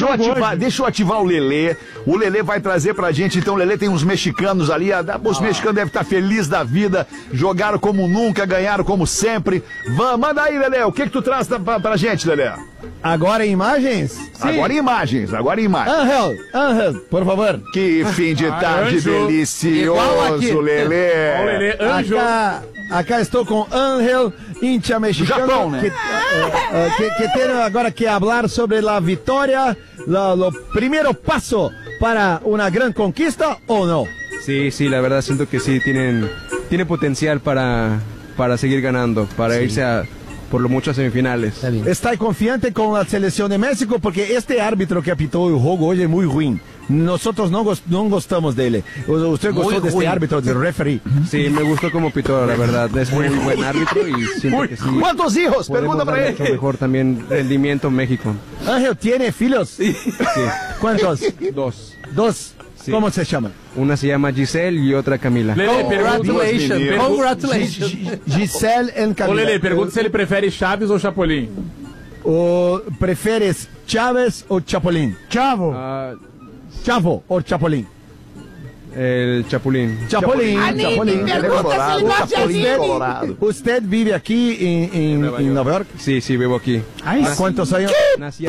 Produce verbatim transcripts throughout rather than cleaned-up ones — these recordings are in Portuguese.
deixa eu ativar, deixa eu ativar o Lelê. O Lelê vai trazer pra gente, então o Lelê tem uns mexicanos ali, os mexicanos devem estar felizes da vida, jogaram como nunca, ganharam como sempre. Vamos, manda aí, Lelê, o que que tu traz pra, pra gente, Lelê? Agora em imagens? Sim. Agora em imagens, agora em imagens. Angel, Angel, por favor. Que fim de tarde Anjo. delicioso, Lelê. Ó, o Lelê, anjo. Acá, acá estou com Angel, hincha mexicano. Japão, né? Que, uh, uh, que, que tem agora que falar sobre a vitória, o primeiro passo para uma grande conquista, ou não? Sí, sí, la verdad siento que sí tienen, tiene potencial para, para seguir ganando, para Sí. irse a por lo mucho a semifinales. Está confiante com a seleção de México porque este árbitro que apitou o jogo hoje é muito ruim. Nosotros não, gost não gostamos dele. ¿Usted gostou deste ruim. árbitro, de referee? Sí, me gustó como pitó, la verdad. Es muy buen árbitro y siento que sí. Quantos hijos? Podemos Pergunta pra dar mucho ele. mejor también rendimiento en México. Ángel, ¿tiene filhos? Sí. ¿Cuántos? Dos. Dos. Sí. ¿Cómo se llama? Una se llama Giselle y otra Camila. Lelê, pergunta, Congratulations. pergunta, Congratulations. Giselle e ô Camila. Lelê, pergunta se ele prefere Chaves ou Chapolin. O preferes Chávez ou Chapolín? Chavo. Ah, Chavo ou Chapolín? el Chapulín. Chapolín. Chapolín. Ele é colorado, Chapolin colorado. Usted vive aqui em, em, em Nova York? Sí, sí, vivo aquí. Aí Há quantos anos? Nací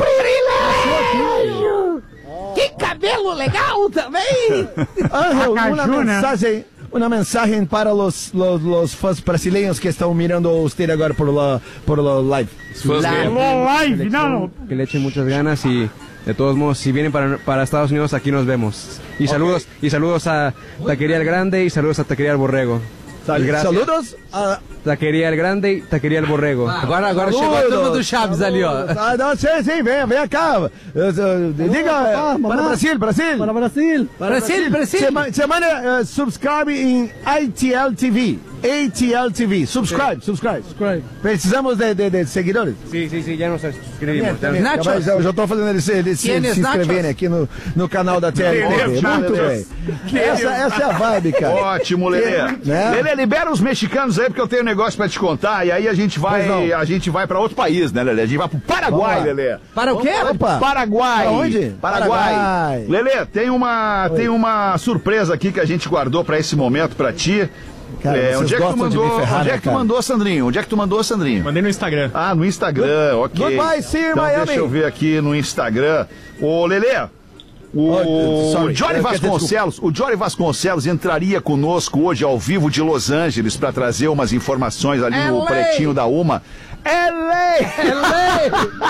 Que cabelo legal também! Ángel, uma Caju, né? mensagem, uma mensagem para os, los, los fãs brasileiros que estão mirando usted agora por la, por la live. Fãs dele. Alô, live, não, não. que le echen muchas ganas y de todos modos si vienen para, para Estados Unidos aquí nos vemos. Y saludos y saludos a Taquería El Grande y saludos a Taquería El Borrego. Sal- Y gracias. Saludos a... Taquería El Grande y Taquería El Borrego. Agora, agora chegou a turma do Chaves ali, ó. Ah, não, sim, sim, vem, vem cá. Eh, eh, Diga, eh, para Brasil, Brasil. Para Brasil. Brasil, Brasil. Sema- Semana, eh, subscribe em I T L T V. A T L T V. Subscribe, subscribe. Subscribe. Precisamos de, de, de seguidores. Sí, sí, sí, ya nos suscribimos. Também, Nacho. também, já estou fazendo eles, eles se, Quienes se inscreverem aqui no, no canal da T L T V. Muito bem. Essa, essa é a vibe, cara. Ótimo, Lelê. Né? Lelê, libera os mexicanos aí, porque eu tenho um negócio pra te contar. E aí a gente vai, Pois não. a gente vai pra outro país, né, Lelê? A gente vai pro Paraguai, Vamos lá. Lelê. Para o quê? Opa. Paraguai. Pra onde? Paraguai. Paraguai. Lelê, tem uma, tem uma surpresa aqui que a gente guardou pra esse momento pra ti. Cara, É, vocês onde é que tu gostam de mandou, me ferrar, onde é né, que tu cara? mandou, Sandrinho? Onde é que tu mandou, Sandrinho? Mandei no Instagram. Ah, no Instagram, ok. Goodbye, see you, então, Miami. deixa eu ver aqui no Instagram. Ô, Lelê, o Oh, sorry. Jory Eu quero ter Vasconcelos, o Jory Vasconcelos entraria conosco hoje ao vivo de Los Angeles para trazer umas informações ali no L A. Pretinho da Uma. L A!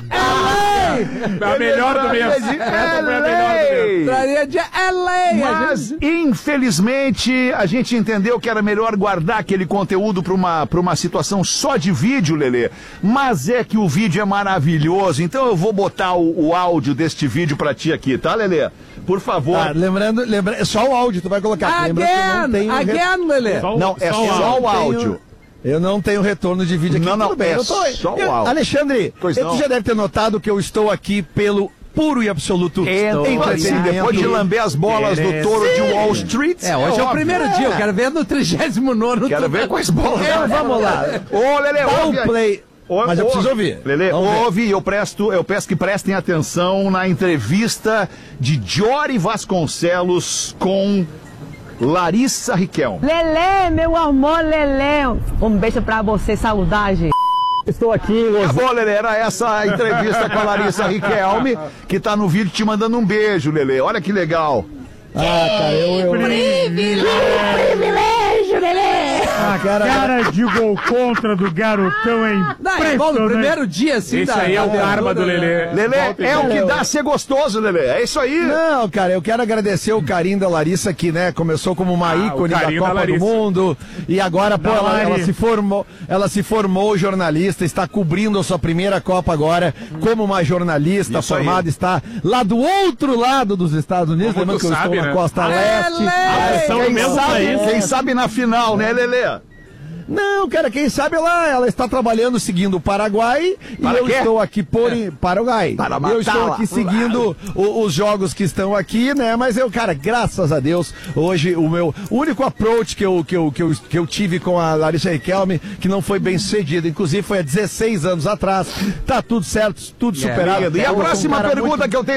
A melhor do mês. Essa foi a melhor do mês. Traria de L A. Mas, infelizmente, a gente entendeu que era melhor guardar aquele conteúdo para uma, pra uma situação só de vídeo, Lelê. Mas é que o vídeo é maravilhoso, então eu vou botar o, o áudio deste vídeo para ti aqui, tá, Lelê? Por favor. Ah, lembrando, lembra, só o áudio tu vai colocar. Lembrando que eu não Again, tenho re- again, Lelê. Só o- Não, é só o só o tenho- áudio. Eu não tenho retorno de vídeo aqui. Não, não, tudo bem. é eu tô, só o eu- áudio. Alexandre, Pois tu não. já deve ter notado que eu estou aqui pelo puro e absoluto É, assim, entretenimento. depois de lamber as bolas do touro de Wall Street. É, hoje é, o óbvio. primeiro dia, eu quero ver no trigésimo nono. Quero ver quais bolas. Então vamos lá. Ô, Lelê, Dá ouve um aí. play. Ô, Mas eu ouve. preciso ouvir. Lelê, Vamos ver. ouve, eu, presto, eu peço que prestem atenção na entrevista de Jory Vasconcelos com Larissa Riquelme. Lelê, meu amor, Lelê. Um beijo pra você, saudade. Estou aqui em Los Tá bom, Lelê, era essa a entrevista com a Larissa Riquelme, que tá no vídeo te mandando um beijo, Lelê. Olha que legal. Ah, cara, eu... eu... Privilégio, Lelê! Ah, cara, né? Cara de gol contra do garotão é Ah, impressionante. né? Não, é igual no primeiro dia, assim, Isso da- aí é o da karma abertura, do Lelê. Lelê, é o que eu- dá a ser gostoso, Lelê. É isso aí. Não, cara, eu quero agradecer o carinho da Larissa, que, né, começou como uma Ah, o ícone da carinho da Copa do Larissa. Mundo, e agora, pô, Da ela, Lari. ela se formou, ela se formou jornalista, está cobrindo a sua primeira Copa agora, como uma jornalista Isso aí. formada, está lá do outro lado dos Estados Unidos, Como lembrando tu que eu sabe, estou na né? costa Lele! leste. Ah, são do Quem mesmo sabe, país. quem sabe na final, né, Lelê? Não, cara, quem sabe ela, ela está trabalhando seguindo o Paraguai Para e eu quê? estou aqui por Paraguai. Para eu estou matá-la. aqui seguindo o- os jogos que estão aqui, né? Mas eu, cara, graças a Deus, hoje o meu o único approach que eu, que eu, que eu, que eu tive com a Larissa Riquelme, que não foi bem sucedido, inclusive foi há dezesseis anos atrás, tá tudo certo, tudo superado. E a Ela foi um próxima cara pergunta muito- que eu tenho